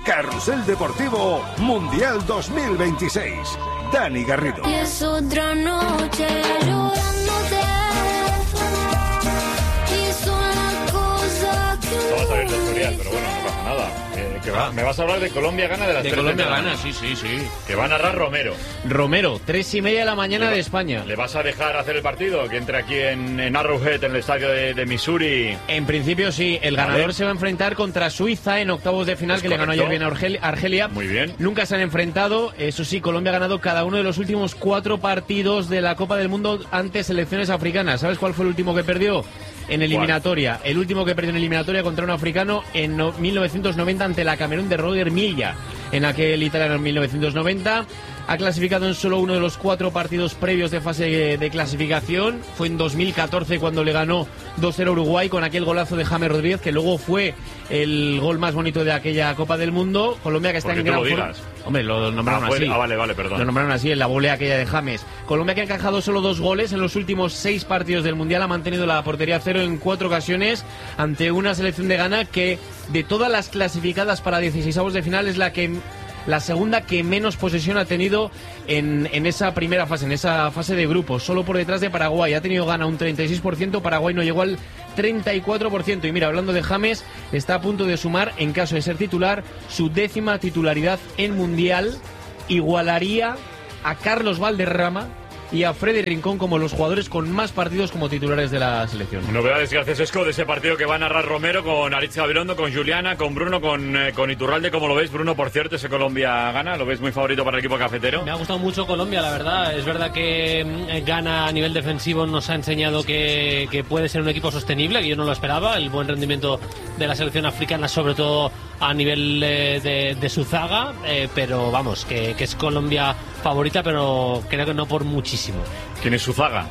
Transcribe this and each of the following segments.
Carrusel Deportivo Mundial 2026. Dani Garrido. Y es otra noche llorándote. Y son las cosas que Vamos a ver el tutorial, pero bueno, no pasa nada. Me vas a hablar de Colombia gana de las 3 de la Colombia mañana. gana, sí. Que va a narrar Romero. Romero, 3:30 de la mañana de España. ¿Le vas a dejar hacer el partido? Que entre aquí en Arrowhead, en el estadio de Missouri. En principio sí, el ganador se va a enfrentar contra Suiza en octavos de final, que correcto. le ganó ayer bien a Argelia. Muy bien. Nunca se han enfrentado, eso sí, Colombia ha ganado cada uno de los últimos 4 partidos de la Copa del Mundo ante selecciones africanas. ¿Sabes cuál fue el último que perdió? En eliminatoria. El último que perdió en eliminatoria contra un africano en 1990 ante la Camerún de Roger Milla. En aquel italiano en 1990. Ha clasificado en solo uno de los 4 partidos previos de fase de clasificación. Fue en 2014 cuando le ganó 2-0 a Uruguay con aquel golazo de James Rodríguez, que luego fue el gol más bonito de aquella Copa del Mundo. Colombia, que está en gran forma. Hombre, lo nombraron así. Vale, perdón. Lo nombraron así en la volea aquella de James. Colombia, que ha encajado solo 2 goles en los últimos 6 partidos del Mundial, ha mantenido la portería 0 en 4 ocasiones ante una selección de Ghana que, de todas las clasificadas para 16avos de final, es la segunda que menos posesión ha tenido en esa primera fase, en esa fase de grupos, solo por detrás de Paraguay. Ha tenido Ghana un 36%, Paraguay no llegó al 34%. Y mira, hablando de James, está a punto de sumar, en caso de ser titular, su 10ª titularidad en Mundial. Igualaría a Carlos Valderrama y a Freddy Rincón como los jugadores con más partidos como titulares de la selección. Novedades, gracias Esco, de ese partido que va a narrar Romero con Aritz Gabilondo, con Juliana, con Bruno, con Iturralde. ¿Cómo lo veis, Bruno? Por cierto, ese Colombia gana, ¿lo ves muy favorito para el equipo cafetero? Me ha gustado mucho Colombia, la verdad. Es verdad que Ghana a nivel defensivo nos ha enseñado que puede ser un equipo sostenible, que yo no lo esperaba. El buen rendimiento de la selección africana, sobre todo a nivel de su zaga, pero vamos, que es Colombia favorita, pero creo que no por muchísimo. ¿Quién es su zaga?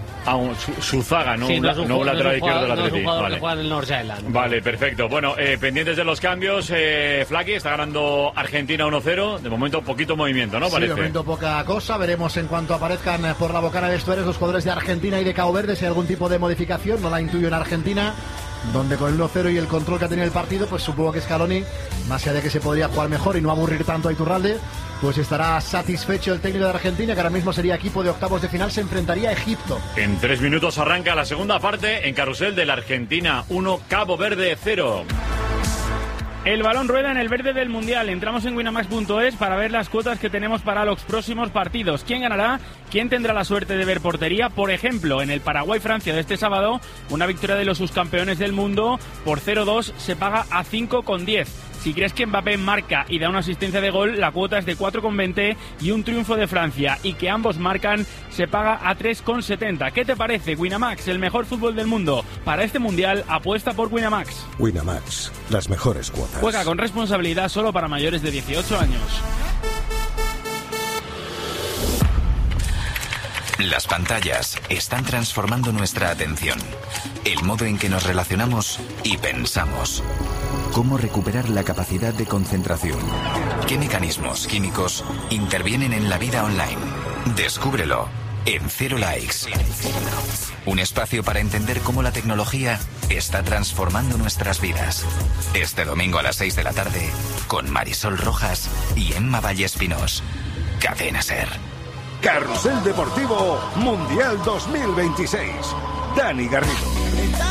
Su zaga, no, sí, no un lateral izquierdo del No Atleti. es un jugador Vale. que juega en el North Island. Vale, perfecto. Bueno, pendientes de los cambios, Flaky, está ganando Argentina 1-0. De momento, poquito movimiento, ¿no? Sí, Parece. de momento poca cosa. Veremos en cuanto aparezcan por la bocana de vestuarios los jugadores de Argentina y de Cabo Verde si hay algún tipo de modificación. No la intuyo en Argentina, donde con el 1-0 y el control que ha tenido el partido, pues supongo que Scaloni, más allá de que se podría jugar mejor y no aburrir tanto a Iturralde, pues estará satisfecho el técnico de Argentina, que ahora mismo sería equipo de octavos de final, se enfrentaría a Egipto. En 3 minutos arranca la segunda parte en Carrusel de la Argentina 1, Cabo Verde 0. El balón rueda en el verde del Mundial. Entramos en winamax.es para ver las cuotas que tenemos para los próximos partidos. ¿Quién ganará? ¿Quién tendrá la suerte de ver portería? Por ejemplo, en el Paraguay-Francia de este sábado, una victoria de los subcampeones del mundo por 0-2 se paga a 5,10. Si crees que Mbappé marca y da una asistencia de gol, la cuota es de 4,20 y un triunfo de Francia y que ambos marcan se paga a 3,70. ¿Qué te parece? Winamax, el mejor fútbol del mundo. Para este Mundial, apuesta por Winamax. Winamax, las mejores cuotas. Juega con responsabilidad, solo para mayores de 18 años. Las pantallas están transformando nuestra atención, el modo en que nos relacionamos y pensamos. ¿Cómo recuperar la capacidad de concentración? ¿Qué mecanismos químicos intervienen en la vida online? Descúbrelo en Cero Likes. Un espacio para entender cómo la tecnología está transformando nuestras vidas. Este domingo a las 6 de la tarde, con Marisol Rojas y Emma Vallespinos. Cadena SER. Carrusel Deportivo Mundial 2026. Dani Garrido.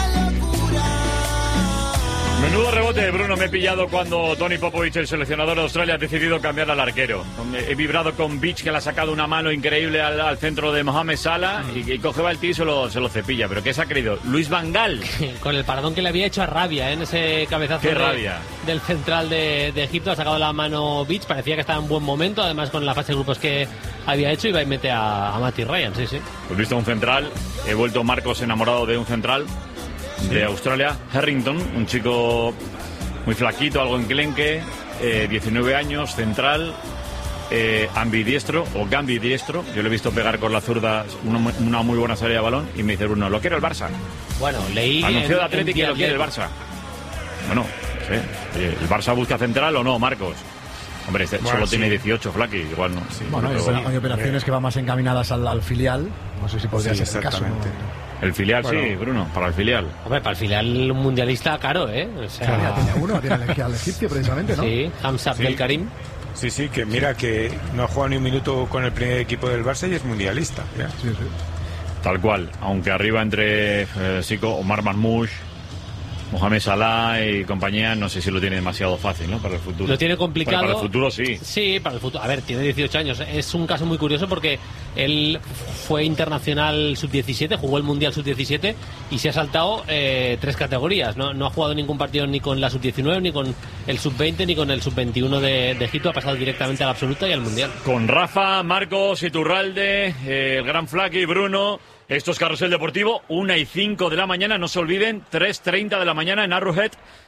Menudo rebote, Bruno, me he pillado cuando Tony Popovich, el seleccionador de Australia, ha decidido cambiar al arquero. He vibrado con Beach, que le ha sacado una mano increíble al centro de Mohamed Salah, y coge el tío y se lo cepilla. ¿Pero qué se ha creído? Luis Van Gaal. Con el paradón que le había hecho a Rabia, en ese cabezazo del central de Egipto, ha sacado la mano Beach, parecía que estaba en buen momento, además con la fase de grupos que había hecho, iba y mete a Matty Ryan, sí. Pues visto un central, he vuelto Marcos enamorado de un central. De Australia, Harrington, un chico muy flaquito, algo enclenque, 19 años, central, ambidiestro o gambidiestro. Yo lo he visto pegar con la zurda una muy buena salida de balón y me dice Bruno, ¿lo quiere el Barça? Bueno, leí... Anunció de Atlético que lo quiere el Barça. Bueno, sí. ¿El Barça busca central o no, Marcos? Hombre, solo tiene 18, Flaky, igual no. Sí, bueno, hay operaciones que van más encaminadas al filial. No sé si podría ser el caso. El filial, Bueno. sí, Bruno, para el filial. Hombre, para el filial mundialista caro, ¿eh? O sea, Claro, ya tenía uno, tiene al egipcio precisamente, ¿no? sí, Hamza Abdel Karim. Sí, que mira que no ha jugado ni un minuto con el primer equipo del Barça y es mundialista. Ya. Sí. Tal cual, aunque arriba entre Sico, Omar Marmoush, Mohamed Salah y compañía, no sé si lo tiene demasiado fácil, ¿no? Para el futuro. Lo tiene complicado. Bueno, para el futuro sí. Sí, para el futuro. A ver, tiene 18 años. Es un caso muy curioso porque él fue internacional sub-17, jugó el Mundial sub-17 y se ha saltado 3 categorías. No ha jugado ningún partido ni con la sub-19, ni con el sub-20, ni con el sub-21 de Egipto. Ha pasado directamente a la absoluta y al Mundial. Con Rafa, Marcos, Iturralde, el gran Flaky, Bruno. Esto es Carrusel Deportivo, 1:05 de la mañana. No se olviden, 3:30 de la mañana en Arrowhead,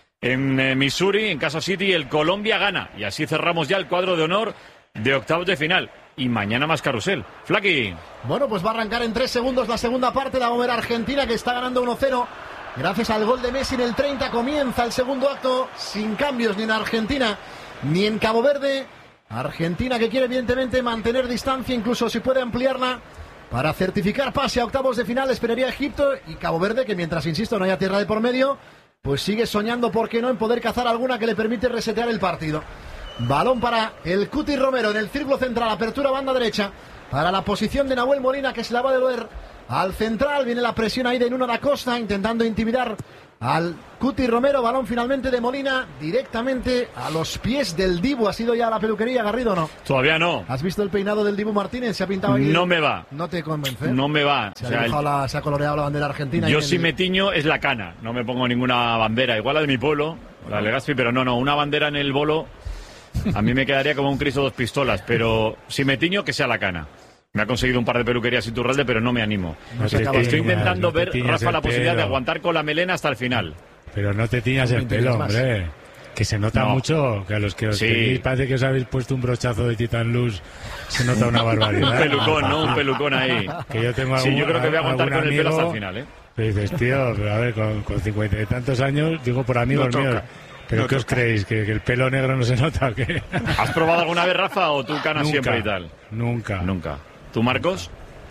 en Missouri, en Kansas City. El Colombia gana. Y así cerramos ya el cuadro de honor de octavos de final. Y mañana más Carrusel. Flaky. Bueno, pues va a arrancar en 3 segundos la segunda parte. La va a ver Argentina, que está ganando 1-0. Gracias al gol de Messi en el 30 comienza el segundo acto sin cambios ni en Argentina ni en Cabo Verde. Argentina que quiere evidentemente mantener distancia, incluso si puede ampliarla, para certificar pase a octavos de final. Esperaría Egipto y Cabo Verde, que mientras, insisto, no haya tierra de por medio, pues sigue soñando, ¿por qué no?, en poder cazar alguna que le permite resetear el partido. Balón para el Cuti Romero en el círculo central, apertura banda derecha, para la posición de Nahuel Molina, que se la va a devolver al central. Viene la presión ahí de Nuno da Costa, intentando intimidar al Cuti Romero. Balón finalmente de Molina, directamente a los pies del Dibu. ¿Ha sido ya la peluquería, Garrido, o no? Todavía no. ¿Has visto el peinado del Dibu Martínez? Se ha pintado aquí. No me va. ¿No te convence? No me va. Se ha, se ha coloreado la bandera argentina. Yo si me tiño es la cana. No me pongo ninguna bandera. Igual la de mi pueblo, la de Legazpi, pero no. Una bandera en el bolo a mí me quedaría como un Cristo 2 pistolas. Pero si me tiño, que sea la cana. Me ha conseguido un par de peluquerías Iturralde, pero no me animo. Estoy intentando ver, Rafa, la posibilidad de aguantar con la melena hasta el final. Pero no te tiñas el pelo, hombre. Que se nota mucho, que a los que os tenéis, parece que os habéis puesto un brochazo de Titan Luz, se nota una barbaridad. Un pelucón, ¿no? Un pelucón ahí. Que yo tengo yo creo que voy a aguantar con el pelo hasta el final, ¿eh? Pero dices, tío, pero a ver, con 50 y tantos años, digo por amigos míos. ¿Pero qué os creéis? ¿Que el pelo negro no se nota? ¿Qué? ¿Has probado alguna vez, Rafa, o tú canas siempre y tal? Nunca. ¿Tú, Marcos?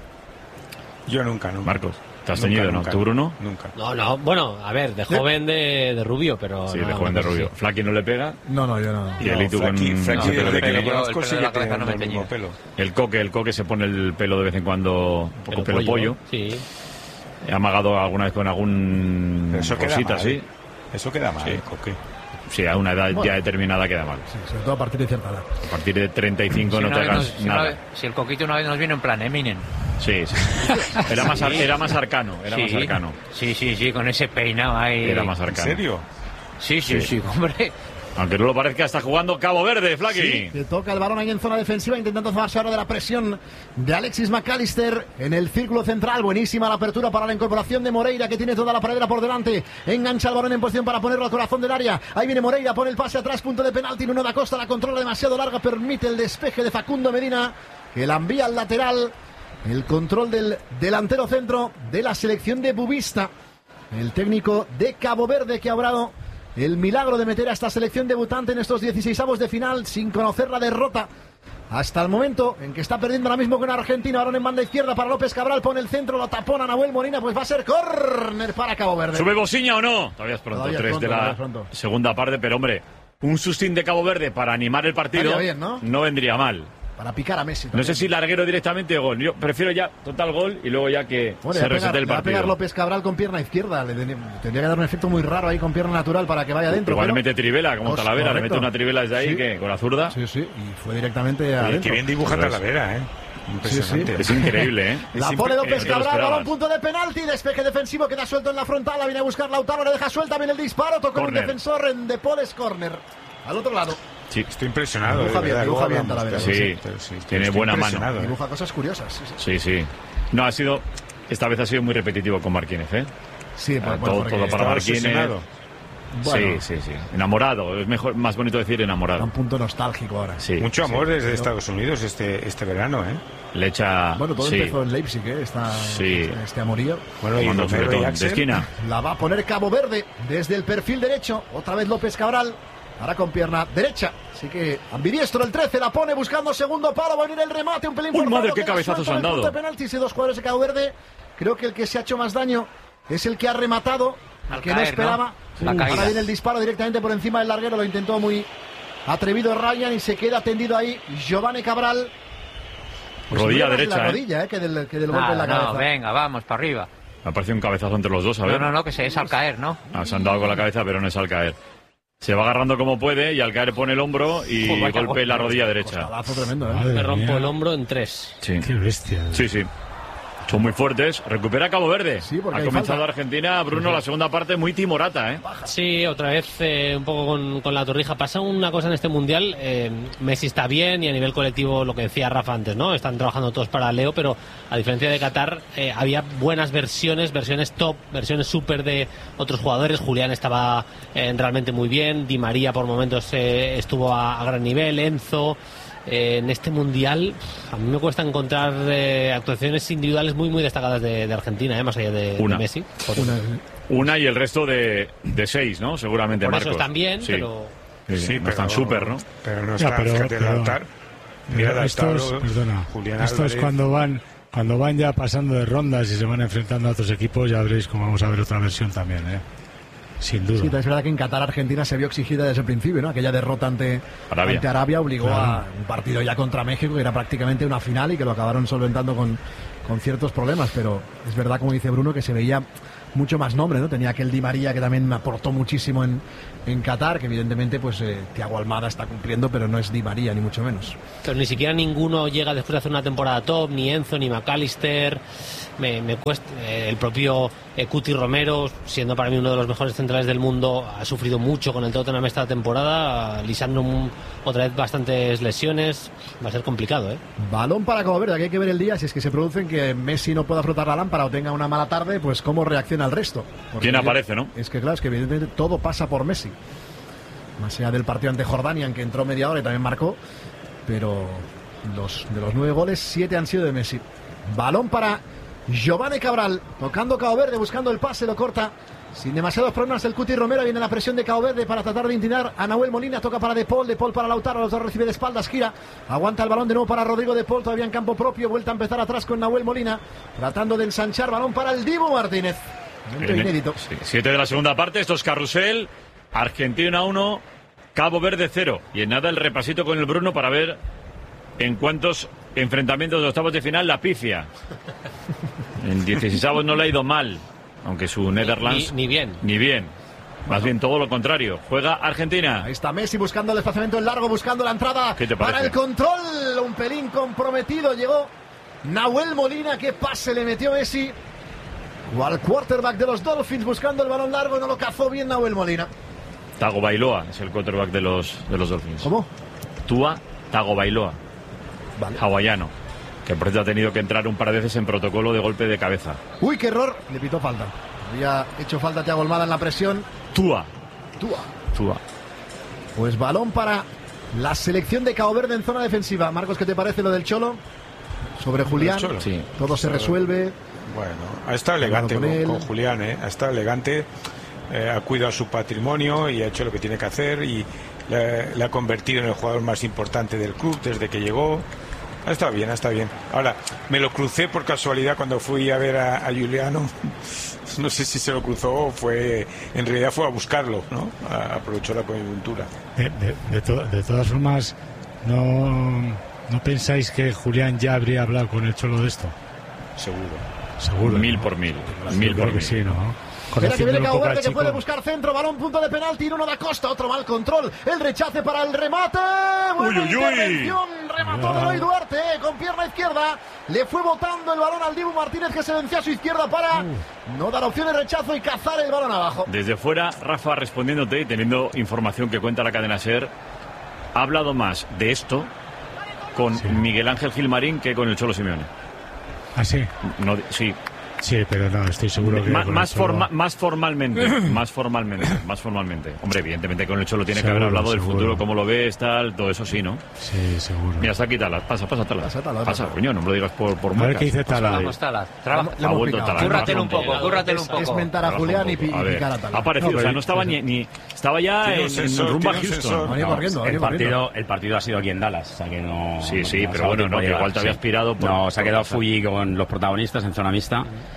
Yo nunca. Marcos, ¿te has teñido, no? ¿Tú, Bruno? Nunca. No, bueno, a ver, de joven de rubio, pero... Sí, de joven de rubio. Sí. ¿Flaky no le pega? No, yo no. Y el Itu con desde que pelo. lo conozco sigue teniendo el mismo pelo. El coque se pone el pelo de vez en cuando, un poco pelo pollo. Sí. He amagado alguna vez con algún cosita, sí. Eso queda mal, sí. Coque. Sí, a una edad ya determinada queda mal. Sí, sobre todo a partir de cierta edad. A partir de 35 no te hagas nada. Si el Coquito una vez nos vino en plan Eminem. Sí. Era más arcano. Más arcano. Sí, con ese peinado ahí. Era más arcano. ¿En serio? Sí, hombre. Aunque no lo parezca, está jugando Cabo Verde, Flaky. Sí, que toca el balón ahí en zona defensiva, intentando zafarse ahora de la presión de Alexis McAllister en el círculo central. Buenísima la apertura para la incorporación de Moreira, que tiene toda la paredera por delante. Engancha el balón en posición para ponerlo al corazón del área. Ahí viene Moreira, pone el pase atrás, punto de penalti. Nuno da Costa la controla demasiado larga, permite el despeje de Facundo Medina, que la envía al lateral. El control del delantero centro de la selección de Bubista, el técnico de Cabo Verde, que ha obrado el milagro de meter a esta selección debutante en estos 16avos de final sin conocer la derrota hasta el momento, en que está perdiendo ahora mismo con Argentina. Balón en banda izquierda para López Cabral, pone el centro, lo tapona Nahuel Molina, pues va a ser córner para Cabo Verde. ¿Sube Bosiña o no? Todavía es pronto, 3 de la segunda parte, pero hombre, un sustín de Cabo Verde para animar el partido bien, ¿no? Vendría mal. Para picar a Messi también. No sé si larguero directamente o gol. Yo prefiero ya total gol y luego ya que se resete el partido. Va a pegar López Cabral con pierna izquierda. Tendría que dar un efecto muy raro ahí con pierna natural para que vaya adentro. Igual mete Trivela, como Talavera. Le mete una Trivela desde ahí, que con la zurda. Sí, y fue directamente adentro. Qué bien dibuja Talavera, Impresionante. Sí. Es increíble, La pone López Cabral, balón punto de penalti, despeje defensivo, queda suelto en la frontal, la viene a buscar Lautaro, le deja suelta, viene el disparo, tocó un defensor en De Paul, es córner. Al otro lado. Sí. Estoy impresionado. Dibuja bien Talavera. Sí, tiene buena mano. Dibuja cosas curiosas. Sí. No, esta vez ha sido muy repetitivo con Marquínez, ¿eh? Sí, todo para Marquínez. Bueno. Sí. Enamorado, es más bonito decir enamorado. Un punto nostálgico ahora. Sí. Mucho amor desde Estados Unidos este verano, Le echa... Bueno, todo empezó en Leipzig, este amorío. Bueno, y de esquina. La va a poner Cabo Verde desde el perfil derecho. Otra vez López Cabral. Ahora con pierna derecha. Así que ambidiestro el 13, la pone buscando segundo palo. Va a venir el remate, un pelín por madre, qué cabezazos han dado. De penaltis y 2 jugadores de Cabo Verde Creo que el que se ha hecho más daño es el que ha rematado, al que no esperaba. ¿no? Ahora viene el disparo directamente por encima del larguero, lo intentó muy atrevido Ryan y se queda tendido ahí Giovanni Cabral. Pues rodilla derecha, la rodilla, que del golpe en la cabeza. No, venga, vamos, para arriba. Me ha parecido un cabezazo entre los dos, a ver. No, que se es al caer, ¿no? Se han dado con la cabeza, pero no es al caer. Se va agarrando como puede y al caer pone el hombro y golpe en la rodilla derecha. Tremendo, Me rompo el hombro en 3. Sí. Qué bestia. Sí. Son muy fuertes. Recupera Cabo Verde. Sí, porque ha hay comenzado falta. Argentina, Bruno, la segunda parte muy timorata, ¿eh? Sí, otra vez un poco con la torrija. Pasa una cosa en este Mundial. Messi está bien y a nivel colectivo, lo que decía Rafa antes, ¿no? Están trabajando todos para Leo, pero a diferencia de Qatar, había buenas versiones top, versiones súper de otros jugadores. Julián estaba realmente muy bien. Di María por momentos estuvo a gran nivel. Enzo... en este Mundial a mí me cuesta encontrar actuaciones individuales muy destacadas de Argentina, más allá de Messi. Una y el resto de 6, ¿no? Seguramente, por Marcos. eso están bien, sí. pero... Sí, no pero están súper, ¿no? Pero no está, fíjate, el altar. Mira, Julián estos Álvarez. cuando van ya pasando de rondas y se van enfrentando a otros equipos, ya veréis cómo vamos a ver otra versión también, sin duda. Sí, es verdad que en Qatar Argentina se vio exigida desde el principio, ¿no? Aquella derrota ante Arabia obligó a un partido ya contra México, que era prácticamente una final y que lo acabaron solventando con ciertos problemas, pero es verdad, como dice Bruno, que se veía mucho más nombre, ¿no? Tenía aquel Di María que también aportó muchísimo en Qatar, que evidentemente pues Thiago Almada está cumpliendo, pero no es Di María, ni mucho menos. Pero ni siquiera ninguno llega después de hacer una temporada top, ni Enzo, ni McAllister. Me cuesta. El propio Cuti Romero, siendo para mí uno de los mejores centrales del mundo, ha sufrido mucho con el Tottenham esta temporada. Lisandro otra vez bastantes lesiones. Va a ser complicado, ¿eh? Balón para Cabo Verde, aquí hay que ver el día, si es que se producen que Messi no pueda frotar la lámpara o tenga una mala tarde, pues cómo reacciona el resto. Porque ¿quién aparece, no? Es que claro, es que evidentemente todo pasa por Messi. Más allá del partido ante Jordania, en que entró media hora y también marcó, pero de los 9 goles, 7 han sido de Messi. Balón para Giovanni Cabral, tocando Cabo Verde, buscando el pase, lo corta. Sin demasiados problemas el Cuti Romero, viene la presión de Cabo Verde para tratar de intimidar a Nahuel Molina, toca para De Paul para Lautaro recibe de espaldas, gira, aguanta el balón de nuevo para Rodrigo De Paul, todavía en campo propio, vuelta a empezar atrás con Nahuel Molina, tratando de ensanchar, balón para el Dibu Martínez. Inédito. 7 de la segunda parte, esto es Carrusel, Argentina 1, Cabo Verde 0. Y en nada el repasito con el Bruno para ver en cuántos enfrentamientos de octavos de final la pifia. En 16avos no le ha ido mal, aunque su Netherlands... Ni bien. Ni bien. Más bien todo lo contrario. Juega Argentina. Ahí está Messi buscando el desplazamiento en largo, buscando la entrada para el control. Un pelín comprometido. Llegó Nahuel Molina. Qué pase le metió Messi. O al quarterback de los Dolphins buscando el balón largo. No lo cazó bien Nahuel Molina. Tagovailoa es el quarterback de los Dolphins. ¿Cómo? Tua Tagovailoa. Vale. Hawaiano. Que por eso ha tenido que entrar un par de veces en protocolo de golpe de cabeza. Uy, qué error. Le pitó falta. Había hecho falta Thiago Almada en la presión. Tua. Pues balón para la selección de Cabo Verde en zona defensiva. Marcos, ¿qué te parece lo del Cholo? Sobre Julián. Sí. Todo se resuelve. Bueno, ha estado elegante con Julián, ha estado elegante. Ha cuidado su patrimonio y ha hecho lo que tiene que hacer y le ha convertido en el jugador más importante del club desde que llegó. Ha estado bien, Ahora, me lo crucé por casualidad cuando fui a ver a Juliano. No sé si se lo cruzó o en realidad fue a buscarlo, ¿no? Aprovechó la coyuntura. De todas formas, ¿no pensáis que Julián ya habría hablado con el Cholo de esto? Seguro. 1000 por 1000. Sí, ¿no? Espera que viene Cabo Verde, que puede buscar centro, balón, punto de penalti, uno da Costa, otro mal control, el rechace para el remate, buena intervención, remató Eloy Duarte, con pierna izquierda, le fue botando el balón al Dibu Martínez, que se vencía a su izquierda para no dar opción de rechazo y cazar el balón abajo. Desde fuera, Rafa, respondiéndote y teniendo información que cuenta la cadena SER, ha hablado más de esto con Miguel Ángel Gilmarín que con el Cholo Simeone. ¿Ah, sí? No, sí. Sí, pero no, estoy seguro que... Más formalmente. Hombre, evidentemente con el Cholo tiene que haber hablado del futuro, cómo lo ves, tal, todo eso sí, ¿no? Sí, seguro. Mira, está aquí Talas. Pasa, coño, no me lo digas por a ver qué dice Talas. Vamos, Talas. Ha vuelto Talas. Cúrratelo un poco. Es mentar a Julián y picar a Talas. Ha aparecido, o sea, no estaba ni... Estaba ya en rumbo a Houston. El partido ha sido aquí en Dallas, o sea que no... Sí, pero bueno, no, que igual te había aspirado... No, se ha quedado Fully con los protagonistas en zona mixta.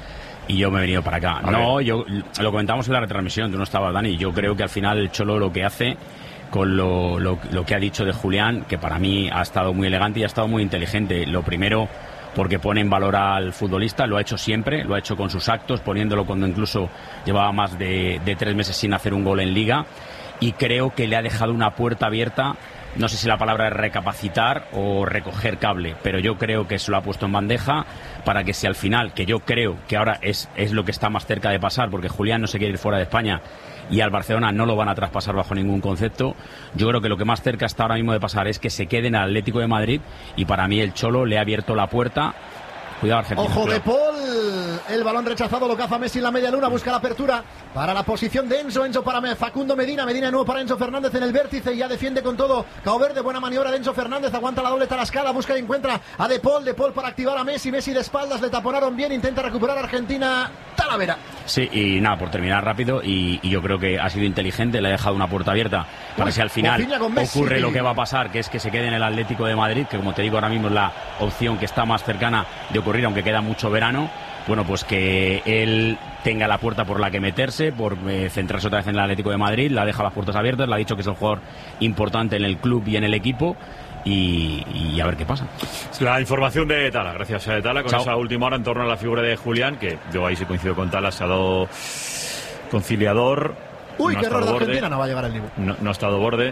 y yo me he venido para acá. No, yo lo comentamos en la retransmisión, tú no estabas, Dani. Yo creo que al final el Cholo lo que hace con lo que ha dicho de Julián, que para mí ha estado muy elegante y ha estado muy inteligente. Lo primero, porque pone en valor al futbolista, lo ha hecho siempre, lo ha hecho con sus actos, poniéndolo cuando incluso llevaba más de 3 meses sin hacer un gol en Liga, y creo que le ha dejado una puerta abierta. No sé si la palabra es recapacitar o recoger cable, pero yo creo que se lo ha puesto en bandeja para que si al final, que yo creo que ahora es lo que está más cerca de pasar, porque Julián no se quiere ir fuera de España y al Barcelona no lo van a traspasar bajo ningún concepto, yo creo que lo que más cerca está ahora mismo de pasar es que se quede en el Atlético de Madrid, y para mí el Cholo le ha abierto la puerta. Cuidado, Argentina. Ojo de Paul, el balón rechazado, lo caza Messi en la media luna, busca la apertura para la posición de Enzo para Facundo Medina de nuevo para Enzo Fernández en el vértice, y ya defiende con todo Cabo Verde, buena maniobra de Enzo Fernández, aguanta la doble tarascada, busca y encuentra a De Paul para activar a Messi de espaldas, le taponaron bien, intenta recuperar a Argentina, Talavera. Sí, y nada, por terminar rápido, y yo creo que ha sido inteligente, le ha dejado una puerta abierta para si al final ocurre lo que va a pasar, que es que se quede en el Atlético de Madrid, que como te digo ahora mismo es la opción que está más cercana de ocurrir, aunque queda mucho verano. Bueno, pues que él tenga la puerta por la que meterse, por centrarse otra vez en el Atlético de Madrid, le ha dejado las puertas abiertas, le ha dicho que es un jugador importante en el club y en el equipo, y a ver qué pasa. La información de Tala, gracias a Tala, con esa última hora en torno a la figura de Julián, que yo ahí sí coincido con Tala, se ha dado conciliador. Uy, qué error de Argentina, no va a llegar el Dibu. No ha estado borde.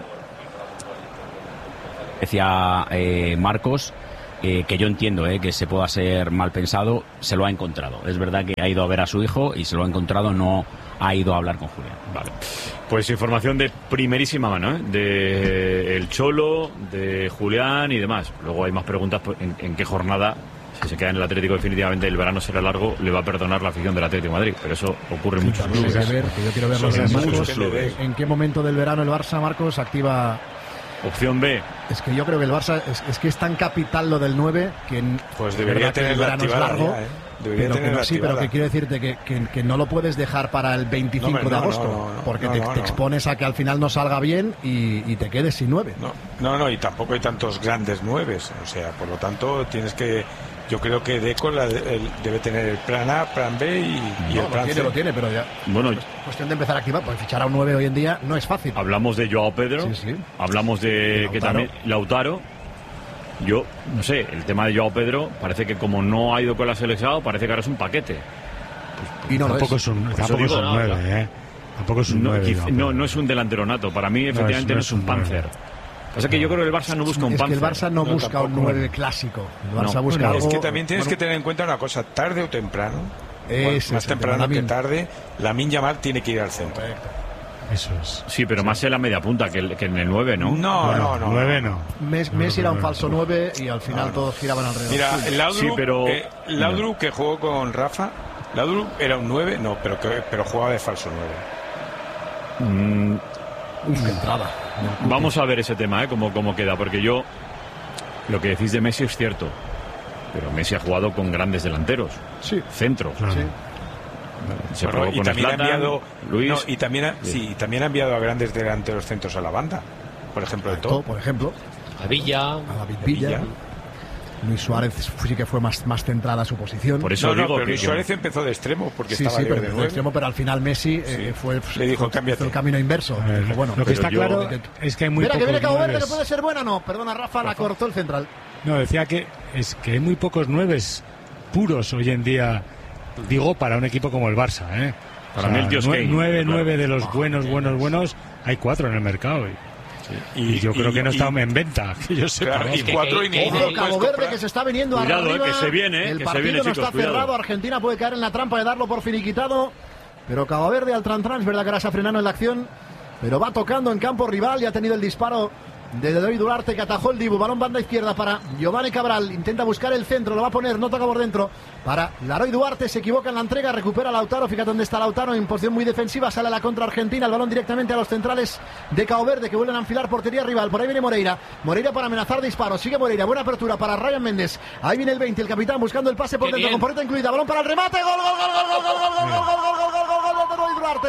Decía Marcos, que yo entiendo que se pueda ser mal pensado, se lo ha encontrado. Es verdad que ha ido a ver a su hijo y se lo ha encontrado, no ha ido a hablar con Julián. Vale. Pues información de primerísima mano, de el Cholo, de Julián y demás. Luego hay más preguntas en qué jornada, si se queda en el Atlético definitivamente, el verano será largo, le va a perdonar la afición del Atlético de Madrid. Pero eso ocurre en muchos clubes. Yo quiero ver en qué momento del verano el Barça, Marcos, activa... Opción B. Es que yo creo que el Barça es que es tan capital lo del 9 que pues debería tener la activada largo, ya, debería tener sí, pero que quiero decirte que no lo puedes dejar para el 25 de agosto, porque te expones a que al final no salga bien y te quedes sin 9. No, y tampoco hay tantos grandes 9, o sea, por lo tanto tienes que... Yo creo que Deco debe tener el plan A, plan B y el plan C. Lo tiene, pero ya. Bueno, es cuestión de empezar a activar, porque fichar a un 9 hoy en día no es fácil. Hablamos de Joao Pedro, hablamos de que también Lautaro. Yo, no sé, el tema de Joao Pedro parece que como no ha ido con la selección, parece que ahora es un paquete. Y no tampoco es un 9, Tampoco es un 9. No es un delantero nato. Para mí, efectivamente, no es un Panzer. O sea que yo creo que el Barça no busca un Panzer. Es que el Barça no busca un 9 clásico. El Barça busca algo... Es que también tienes que tener en cuenta una cosa, tarde o temprano, más temprano que tarde, Lamine Yamal tiene que ir al centro. Eso es. Sí, pero más en la media punta que en el 9, ¿no? No. 9 no. Messi era un falso 9 y al final todos giraban alrededor. Mira, Laudrup, que jugó con Rafa, Laudrup era un 9, pero jugaba de falso 9. Qué entrada. Vamos a ver ese tema, cómo queda, porque lo que decís de Messi es cierto, pero Messi ha jugado con grandes delanteros. Sí. Centro. Claro. Sí. Se probó con Zlatan, Luis. Y también ha enviado a grandes delanteros centros a la banda. Por ejemplo, de todo. Por ejemplo. A Villa. A David Villa. Luis Suárez sí que fue más centrada a su posición. Por eso digo pero que Luis Suárez empezó de extremo porque estaba pero de 9. extremo, pero al final Messi le dijo cámbiate. El camino inverso. Bueno, lo que está claro es que hay muy pocos 9. Mira que viene Cabo Verde, que puede ser buena, no. Perdona, Rafa, la cortó el central. No, decía que hay muy pocos 9 puros hoy en día, digo, para un equipo como el Barça, Para mí el tío 9 de los buenos, hay 4 en el mercado. Y yo creo que no está en venta, que yo sepa. Claro, y 4 y ninguno. Cabo Verde que se está viniendo arriba. Que se viene, el que partido se viene, no chicos, está cerrado. Argentina puede caer en la trampa de darlo por finiquitado. Pero Cabo Verde al Trantrán, es verdad que ahora se ha frenado en la acción, pero va tocando en campo rival y ha tenido el disparo de David Duarte, que atajó el Dibu. Balón banda izquierda para Giovanni Cabral, intenta buscar el centro, lo va a poner, no toca por dentro para Laroy Duarte, se equivoca en la entrega, recupera Lautaro, fíjate dónde está Lautaro, en posición muy defensiva, sale a la contra Argentina, el balón directamente a los centrales de Cabo Verde, que vuelven a enfilar portería rival. Por ahí viene Moreira para amenazar disparos, sigue Moreira, buena apertura para Ryan Méndez, ahí viene el 20, el capitán buscando el pase por dentro, con porreta incluida, balón para el remate, gol Duarte,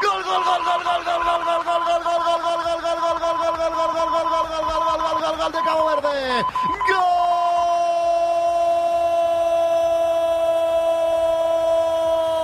gol de Cabo Verde, gol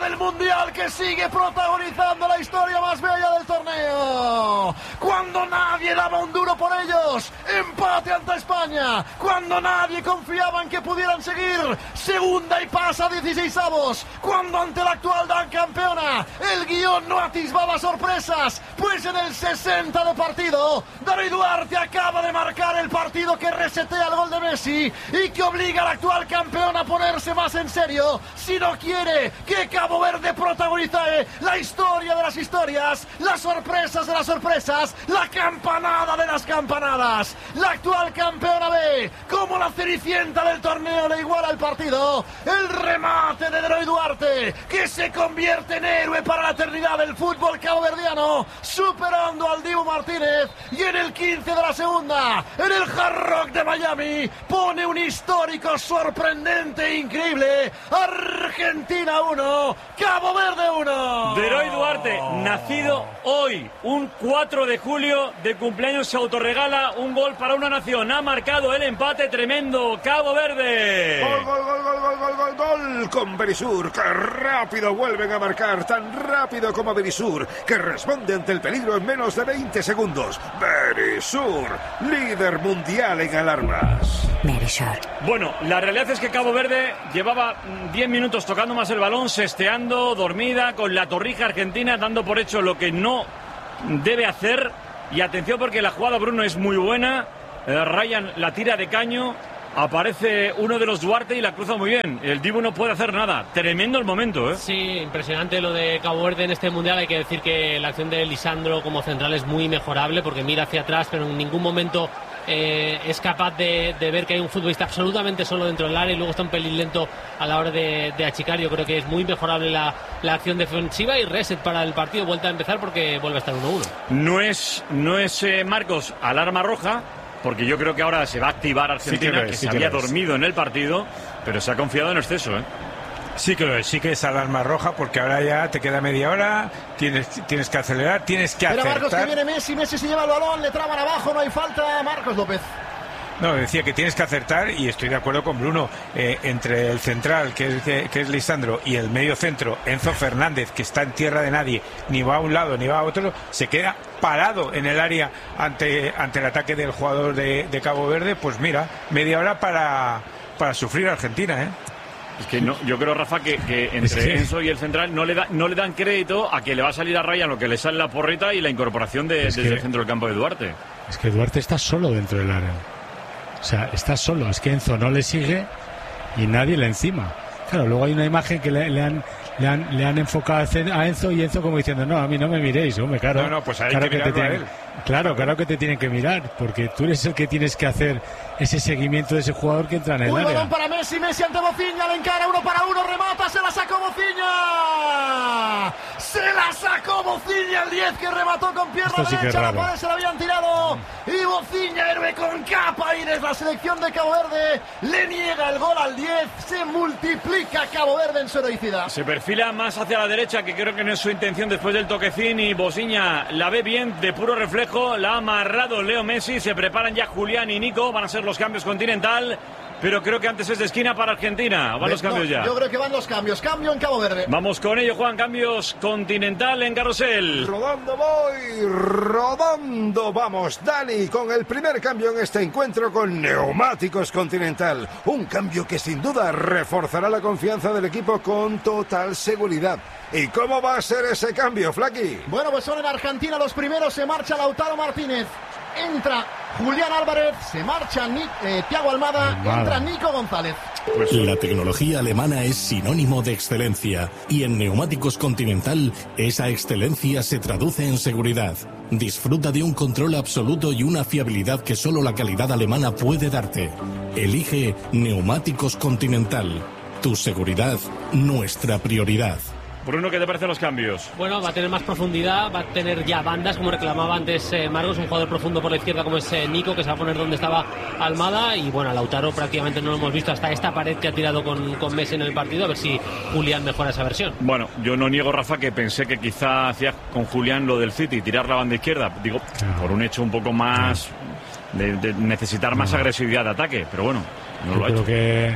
del Mundial que sigue protagonizando la historia más bella del torneo. Cuando nadie daba un duro por ellos, empate ante España. Cuando nadie confiaba en que pudieran seguir, segunda y pasa 16avos. Cuando ante la actual Dan campeona, el guión no atisbaba sorpresas, pues en el 60 de partido, David Duarte acaba de marcar el partido que resetea el gol de Messi y que obliga a la actual campeona a ponerse más en serio si no quiere que Cabo Verde protagonice la historia de las historias, las sorpresas de las sorpresas, la campanada de las campanadas. La actual campeona B, como la cenicienta del torneo, le iguala el partido. El remate de David Duarte, que se convierte en héroe para la eternidad del fútbol caboverdiano, superando al Dibu Martínez, y en el 15 de la segunda, en el Hard Rock de Miami, pone un histórico sorprendente e increíble. Argentina 1, Cabo Verde 1. David Duarte, nacido hoy, un 4 de julio, de cumpleaños, se autorregala un gol para una nación. Ha marcado el empate tremendo, Cabo Verde. Gol, gol, gol, gol, gol, gol, gol, gol con Berisur, que rápido vuelven a marcar, tan rápido como Berisur, que responde ante el peligro en menos de 20 segundos. Berisur, líder mundial en alarmas. Berisur. Bueno, la realidad es que Cabo Verde llevaba 10 minutos tocando más el balón, sesteando, dormida, con la torrija argentina, dando por hecho lo que no debe hacer. Y atención, porque la jugada, Bruno, es muy buena. Ryan la tira de caño, aparece uno de los Duarte y la cruza muy bien. El Dibu no puede hacer nada. Tremendo el momento, ¿eh? Sí, impresionante lo de Cabo Verde en este Mundial. Hay que decir que la acción de Lisandro como central es muy mejorable, porque mira hacia atrás, pero en ningún momento es capaz de ver que hay un futbolista absolutamente solo dentro del área, y luego está un pelín lento a la hora de achicar. Yo creo que es muy mejorable la acción defensiva, y reset para el partido, vuelta a empezar, porque vuelve a estar 1-1. No es Marcos, alarma roja, porque yo creo que ahora se va a activar Argentina, que se había dormido en el partido, pero se ha confiado en exceso, ¿eh? Sí que lo es, sí que es alarma roja, porque ahora ya te queda media hora, tienes que acelerar, tienes que acertar. Pero Marcos, que viene Messi se lleva el balón, le traban abajo, no hay falta. Marcos López. No, decía que tienes que acertar, y estoy de acuerdo con Bruno. Entre el central, que es Lisandro, y el medio centro, Enzo Fernández, que está en tierra de nadie, ni va a un lado ni va a otro, se queda parado en el área ante el ataque del jugador de Cabo Verde. Pues mira, media hora para sufrir a Argentina, ¿eh? Es que no, yo creo, Rafa, que entre Enzo y el central no le dan crédito a que le va a salir a Ryan lo que le sale la porrita y la incorporación desde el centro del campo de Duarte. Es que Duarte está solo dentro del área. O sea, está solo. Es que Enzo no le sigue y nadie le encima. Claro, luego hay una imagen que le han enfocado a Enzo, y Enzo como diciendo, no, a mí no me miréis, hombre, claro. No, pues hay claro que mirarlo a él. Claro que te tienen que mirar, porque tú eres el que tienes que hacer ese seguimiento de ese jugador que entra en el área. Un balón para Messi ante Bofiña, le encara 1 para 1, remata, se la sacó Bofiña. Se la sacó Bofiña, el 10, que remató con pierna derecha, la pared se la habían tirado, y Bofiña, héroe con capa, y desde la selección de Cabo Verde le niega el gol al 10. Se multiplica Cabo Verde en su heroicidad. Se perfila más hacia la derecha, que creo que no es su intención después del toquecín, y Bofiña la ve bien, de puro reflejo, la ha amarrado Leo Messi. Se preparan ya Julián y Nico, van a ser los cambios Continental, pero creo que antes es de esquina para Argentina. Van los cambios ya. Yo creo que van los cambios. Cambio en Cabo Verde. Vamos con ello, Juan. Cambios Continental en Carrusel. Rodando voy, rodando vamos, Dani, con el primer cambio en este encuentro con Neumáticos Continental. Un cambio que sin duda reforzará la confianza del equipo con total seguridad. ¿Y cómo va a ser ese cambio, Flaqui? Bueno, pues son en Argentina los primeros. Se marcha Lautaro Martínez, entra Julián Álvarez, se marcha Thiago Almada, entra Nico González. La tecnología alemana es sinónimo de excelencia, y en Neumáticos Continental esa excelencia se traduce en seguridad. Disfruta de un control absoluto y una fiabilidad que solo la calidad alemana puede darte. Elige Neumáticos Continental. Tu seguridad, nuestra prioridad. Bruno, ¿qué te parecen los cambios? Bueno, va a tener más profundidad, va a tener ya bandas, como reclamaba antes Marcos, un jugador profundo por la izquierda como es Nico, que se va a poner donde estaba Almada, y bueno, a Lautaro prácticamente no lo hemos visto hasta esta pared que ha tirado con Messi en el partido, a ver si Julián mejora esa versión. Bueno, yo no niego, Rafa, que pensé que quizá hacía con Julián lo del City, tirar la banda izquierda, digo, por un hecho un poco más de necesitar más agresividad de ataque, pero bueno, no lo ha hecho.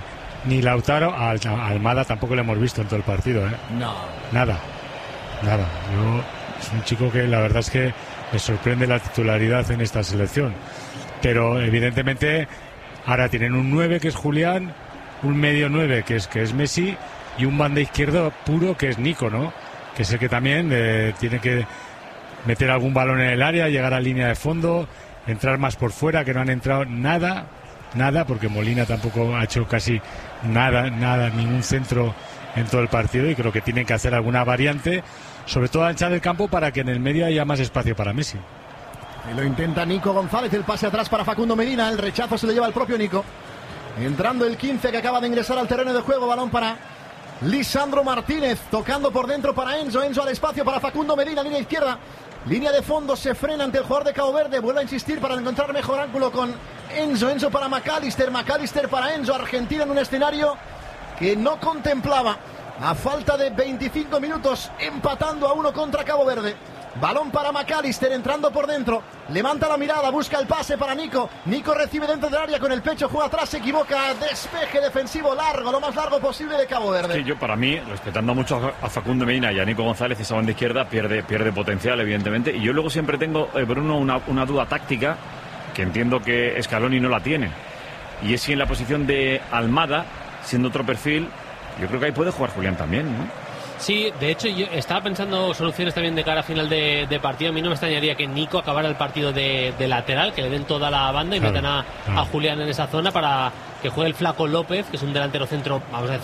ni Lautaro. A Almada tampoco le hemos visto en todo el partido, ¿eh? No. Nada. Es un chico que la verdad es que me sorprende la titularidad en esta selección. Pero evidentemente ahora tienen un 9 que es Julián, un medio 9 que es Messi, y un banda izquierdo puro que es Nico, ¿no? Que es el que también tiene que meter algún balón en el área, llegar a línea de fondo, entrar más por fuera, que no han entrado nada, porque Molina tampoco ha hecho casi nada, ningún centro en todo el partido, y creo que tienen que hacer alguna variante, sobre todo anchar el campo para que en el medio haya más espacio para Messi. Y lo intenta Nico González, el pase atrás para Facundo Medina, el rechazo se lo lleva el propio Nico. Entrando el 15 que acaba de ingresar al terreno de juego, balón para Lisandro Martínez, tocando por dentro para Enzo al espacio para Facundo Medina, línea izquierda, línea de fondo, se frena ante el jugador de Cabo Verde, vuelve a insistir para encontrar mejor ángulo con Enzo para McAllister para Enzo, Argentina en un escenario que no contemplaba, a falta de 25 minutos, empatando a 1 contra Cabo Verde. Balón para McAllister, entrando por dentro, levanta la mirada, busca el pase para Nico recibe dentro del área con el pecho, juega atrás, se equivoca, despeje defensivo largo, lo más largo posible de Cabo Verde. Es que yo, para mí, respetando mucho a Facundo Medina y a Nico González, esa banda izquierda pierde potencial, evidentemente, y yo luego siempre tengo, Bruno, una duda táctica que entiendo que Scaloni no la tiene, y es si en la posición de Almada, siendo otro perfil, yo creo que ahí puede jugar Julián también, ¿no? Sí, de hecho yo estaba pensando soluciones también de cara a final de partido. A mí no me extrañaría que Nico acabara el partido de lateral, que le den toda la banda y metan a Julián en esa zona para que juegue el Flaco López, que es un delantero centro, vamos a decir,